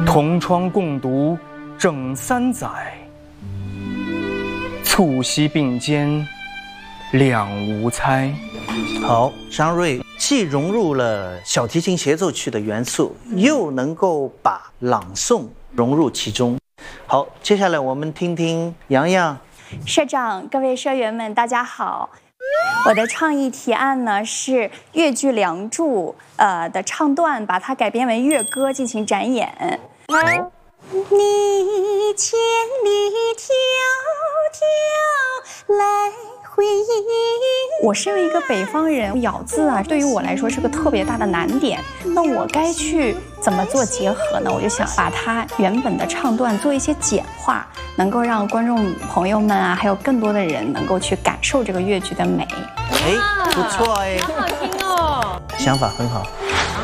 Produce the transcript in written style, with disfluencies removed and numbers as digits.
同窗共读整3载，促膝并肩两无猜。 好，张瑞既融入了小提琴协奏曲的元素，又能够把朗诵融入其中。好，接下来我们听听洋洋。 社长，各位社员们，大家好。我的创意提案呢是越剧《梁祝》的唱段，把它改编为乐歌进行展演。你千里迢迢来回忆。我身为一个北方人，咬字啊，对于我来说是个特别大的难点。那我该去怎么做结合呢？我就想把它原本的唱段做一些简化，能够让观众朋友们啊，还有更多的人能够去感受这个越剧的美。 哎，不错哎， 好听哦， 想法很好。